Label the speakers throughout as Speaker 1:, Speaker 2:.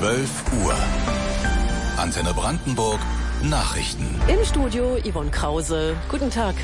Speaker 1: 12 Uhr. Antenne Brandenburg, Nachrichten.
Speaker 2: Im Studio Yvonne Krause. Guten Tag.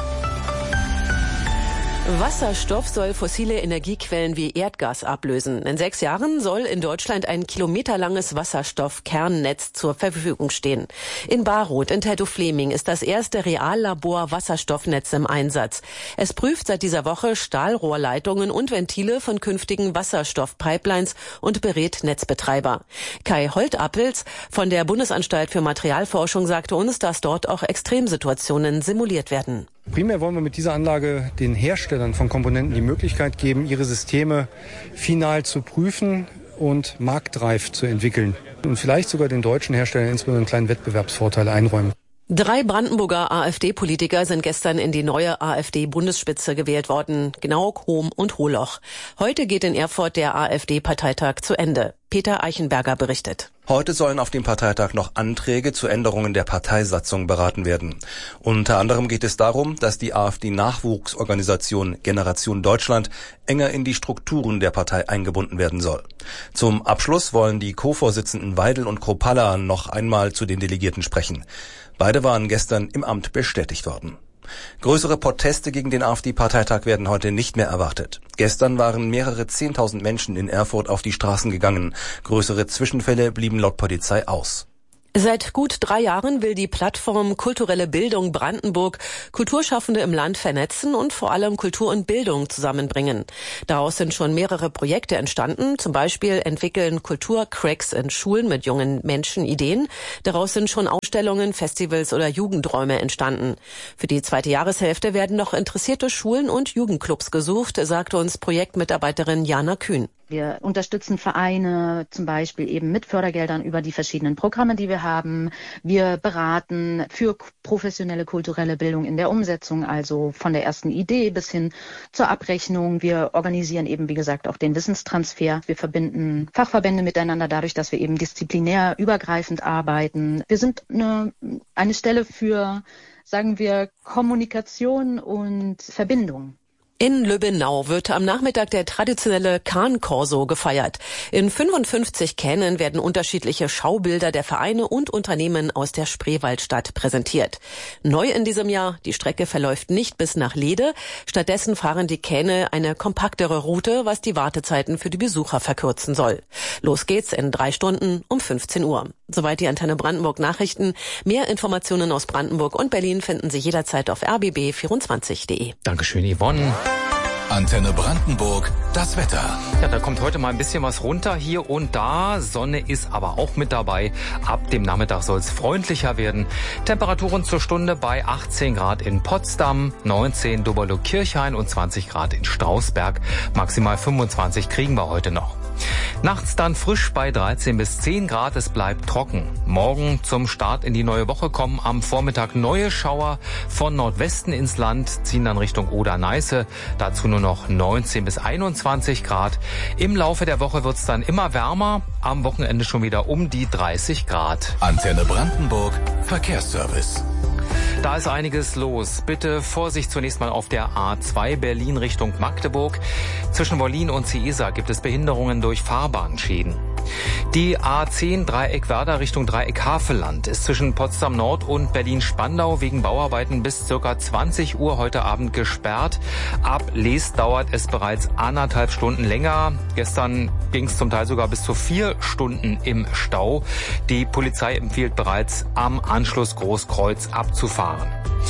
Speaker 2: Wasserstoff soll fossile Energiequellen wie Erdgas ablösen. In 6 Jahren soll in Deutschland ein kilometerlanges Wasserstoffkernnetz zur Verfügung stehen. In Baroth in Teltow-Fleming ist das erste Reallabor-Wasserstoffnetz im Einsatz. Es prüft seit dieser Woche Stahlrohrleitungen und Ventile von künftigen Wasserstoffpipelines und berät Netzbetreiber. Kai Holtappels von der Bundesanstalt für Materialforschung sagte uns, dass dort auch Extremsituationen simuliert werden.
Speaker 3: Primär wollen wir mit dieser Anlage den Herstellern von Komponenten die Möglichkeit geben, ihre Systeme final zu prüfen und marktreif zu entwickeln. Und vielleicht sogar den deutschen Herstellern insbesondere einen kleinen Wettbewerbsvorteil einräumen. 3 Brandenburger AfD-Politiker sind gestern in die neue AfD-Bundesspitze gewählt worden. Gnauk, Hohm und Holoch. Heute geht in Erfurt der AfD-Parteitag zu Ende. Peter Eichenberger berichtet.
Speaker 4: Heute sollen auf dem Parteitag noch Anträge zu Änderungen der Parteisatzung beraten werden. Unter anderem geht es darum, dass die AfD-Nachwuchsorganisation Generation Deutschland enger in die Strukturen der Partei eingebunden werden soll. Zum Abschluss wollen die Co-Vorsitzenden Weidel und Kropalla noch einmal zu den Delegierten sprechen. Beide waren gestern im Amt bestätigt worden. Größere Proteste gegen den AfD-Parteitag werden heute nicht mehr erwartet. Gestern waren mehrere 10.000 Menschen in Erfurt auf die Straßen gegangen. Größere Zwischenfälle blieben laut Polizei aus.
Speaker 2: Seit gut 3 Jahren will die Plattform Kulturelle Bildung Brandenburg Kulturschaffende im Land vernetzen und vor allem Kultur und Bildung zusammenbringen. Daraus sind schon mehrere Projekte entstanden. Zum Beispiel entwickeln Kulturcracks in Schulen mit jungen Menschen Ideen. Daraus sind schon Ausstellungen, Festivals oder Jugendräume entstanden. Für die 2. Jahreshälfte werden noch interessierte Schulen und Jugendclubs gesucht, sagte uns Projektmitarbeiterin Jana Kühn.
Speaker 5: Wir unterstützen Vereine zum Beispiel eben mit Fördergeldern über die verschiedenen Programme, die wir haben. Wir beraten für professionelle kulturelle Bildung in der Umsetzung, also von der ersten Idee bis hin zur Abrechnung. Wir organisieren eben, wie gesagt, auch den Wissenstransfer. Wir verbinden Fachverbände miteinander dadurch, dass wir eben disziplinär übergreifend arbeiten. Wir sind eine Stelle für, sagen wir, Kommunikation und Verbindung.
Speaker 2: In Lübbenau wird am Nachmittag der traditionelle Kahn-Corso gefeiert. In 55 Kähnen werden unterschiedliche Schaubilder der Vereine und Unternehmen aus der Spreewaldstadt präsentiert. Neu in diesem Jahr, die Strecke verläuft nicht bis nach Lehde. Stattdessen fahren die Kähne eine kompaktere Route, was die Wartezeiten für die Besucher verkürzen soll. Los geht's in 3 Stunden um 15 Uhr. Soweit die Antenne Brandenburg Nachrichten. Mehr Informationen aus Brandenburg und Berlin finden Sie jederzeit auf rbb24.de.
Speaker 6: Dankeschön, Yvonne.
Speaker 1: Antenne Brandenburg, das Wetter.
Speaker 6: Ja, da kommt heute mal ein bisschen was runter hier und da. Sonne ist aber auch mit dabei. Ab dem Nachmittag soll es freundlicher werden. Temperaturen zur Stunde bei 18 Grad in Potsdam, 19 Doberlo-Kirchhain und 20 Grad in Strausberg. Maximal 25 kriegen wir heute noch. Nachts dann frisch bei 13 bis 10 Grad, es bleibt trocken. Morgen zum Start in die neue Woche kommen am Vormittag neue Schauer von Nordwesten ins Land, ziehen dann Richtung Oder-Neiße. Dazu nur noch 19 bis 21 Grad. Im Laufe der Woche wird's dann immer wärmer, am Wochenende schon wieder um die 30 Grad.
Speaker 1: Antenne Brandenburg, Verkehrsservice.
Speaker 6: Da ist einiges los. Bitte Vorsicht zunächst mal auf der A2 Berlin Richtung Magdeburg. Zwischen Wollin und Ciesa gibt es Behinderungen durch Fahrbahnschäden. Die A10 Dreieck Werder Richtung Dreieck Havelland ist zwischen Potsdam Nord und Berlin-Spandau wegen Bauarbeiten bis ca. 20 Uhr heute Abend gesperrt. Ab Leest dauert es bereits 1,5 Stunden länger. Gestern ging es zum Teil sogar bis zu 4 Stunden im Stau. Die Polizei empfiehlt bereits, am Anschluss Großkreuz abzufahren.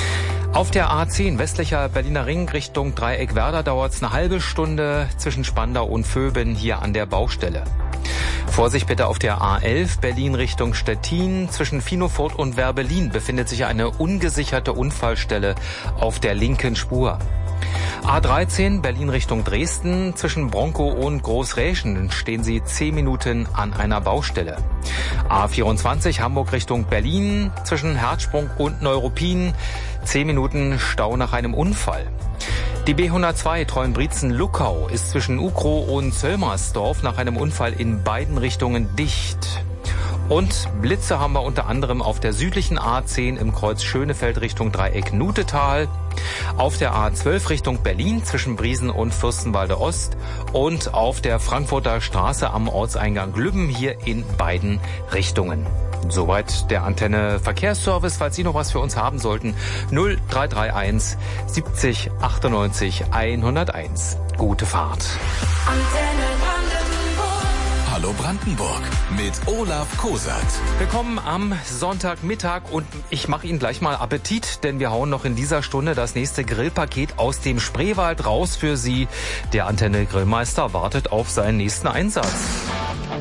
Speaker 6: Auf der A10 westlicher Berliner Ring Richtung Dreieck Werder dauert es eine halbe Stunde zwischen Spandau und Vöben hier an der Baustelle. Vorsicht bitte auf der A11 Berlin Richtung Stettin. Zwischen Finofurt und Werbelin befindet sich eine ungesicherte Unfallstelle auf der linken Spur. A13 Berlin Richtung Dresden. Zwischen Bronkow und Großräschen stehen Sie 10 Minuten an einer Baustelle. A24 Hamburg Richtung Berlin. Zwischen Herzsprung und Neuruppin 10 Minuten Stau nach einem Unfall. Die B102 Treuenbrietzen-Luckau ist zwischen Ukrow und Zöllmersdorf nach einem Unfall in beiden Richtungen dicht. Und Blitze haben wir unter anderem auf der südlichen A10 im Kreuz Schönefeld Richtung Dreieck Nutetal, auf der A12 Richtung Berlin zwischen Briesen und Fürstenwalde Ost und auf der Frankfurter Straße am Ortseingang Lübben hier in beiden Richtungen. Soweit der Antenne Verkehrsservice. Falls Sie noch was für uns haben sollten, 0331 70 98 101. Gute Fahrt.
Speaker 1: Hallo Brandenburg mit Olaf Kosat.
Speaker 6: Willkommen am Sonntagmittag und ich mache Ihnen gleich mal Appetit, denn wir hauen noch in dieser Stunde das nächste Grillpaket aus dem Spreewald raus für Sie. Der Antenne Grillmeister wartet auf seinen nächsten Einsatz.